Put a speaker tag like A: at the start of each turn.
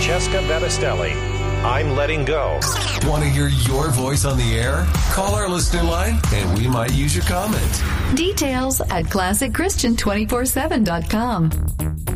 A: Francesca Battistelli. I'm letting go.
B: Want to hear your voice on the air? Call our listener line and we might use your comment.
C: Details at ClassicChristian247.com.